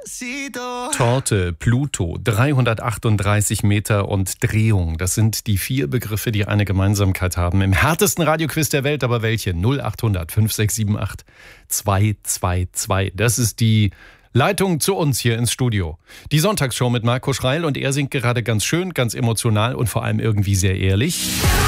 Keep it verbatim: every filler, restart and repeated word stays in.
Torte, Pluto, dreihundertachtunddreißig Meter und Drehung. Das sind die vier Begriffe, die eine Gemeinsamkeit haben. Im härtesten Radioquiz der Welt, aber welche? null achthundert fünf sechs sieben acht zwei zwei zwei. Das ist die Leitung zu uns hier ins Studio. Die Sonntagsshow mit Marco Schreil und er singt gerade ganz schön, ganz emotional und vor allem irgendwie sehr ehrlich.